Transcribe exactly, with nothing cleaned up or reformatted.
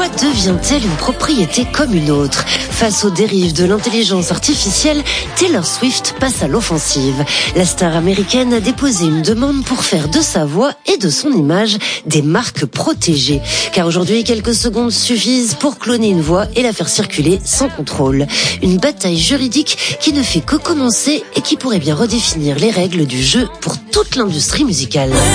voix devient-elle une propriété comme une autre ? Face aux dérives de l'intelligence artificielle, Taylor Swift passe à l'offensive. La star américaine a déposé une demande pour faire de sa voix et de son image des marques protégées. Car aujourd'hui, quelques secondes suffisent pour cloner une voix et la faire circuler sans contrôle. Une bataille juridique qui ne fait que commencer et qui pourrait bien redéfinir les règles du jeu pour toute l'industrie musicale.